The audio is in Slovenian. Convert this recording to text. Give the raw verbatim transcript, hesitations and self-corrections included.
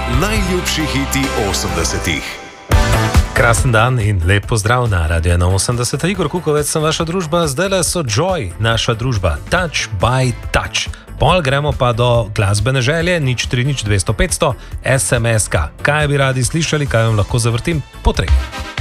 najljubši hiti osemdesetih. Krasen dan in lep pozdrav na Radio ena osemdeset. Igor Kukovec sem vaša družba, zdaj le so Joy, naša družba, Touch by Touch. Pol gremo pa do glasbene želje, nič tri nič dvesto petsto, es em es ka. Kaj bi radi slišali, kaj vam lahko zavrtim? Potreb.